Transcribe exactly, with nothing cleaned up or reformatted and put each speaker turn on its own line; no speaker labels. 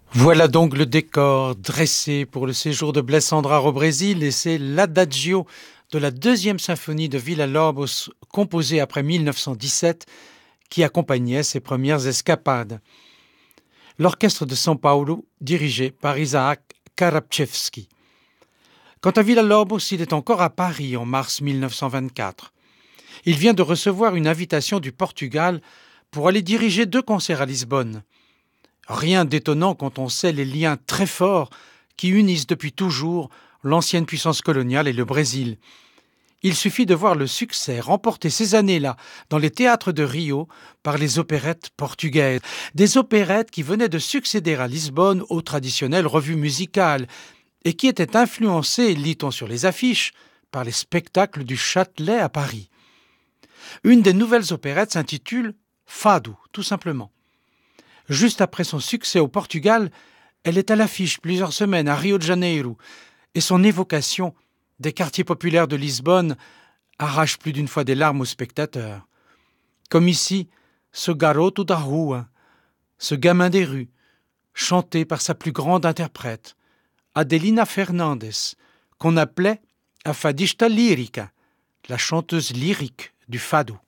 Voilà donc le décor dressé pour le séjour de Bless Andrár au Brésil et c'est l'adagio de la deuxième symphonie de Villa-Lobos composée après mille neuf cent dix-sept qui accompagnait ses premières escapades. L'orchestre de São Paulo dirigé par Isaac Karabchevski. Quant à Villa-Lobos, il est encore à Paris en mars mille neuf cent vingt-quatre. Il vient de recevoir une invitation du Portugal pour aller diriger deux concerts à Lisbonne. Rien d'étonnant quand on sait les liens très forts qui unissent depuis toujours l'ancienne puissance coloniale et le Brésil. Il suffit de voir le succès remporté ces années-là dans les théâtres de Rio par les opérettes portugaises. Des opérettes qui venaient de succéder à Lisbonne aux traditionnelles revues musicales et qui étaient influencées, lit-on sur les affiches, par les spectacles du Châtelet à Paris. Une des nouvelles opérettes s'intitule Fado, tout simplement. Juste après son succès au Portugal, elle est à l'affiche plusieurs semaines à Rio de Janeiro et son évocation des quartiers populaires de Lisbonne arrache plus d'une fois des larmes aux spectateurs. Comme ici, ce garoto da rua, ce gamin des rues, chanté par sa plus grande interprète, Adelina Fernandes, qu'on appelait a fadista lírica, la chanteuse lyrique du fado.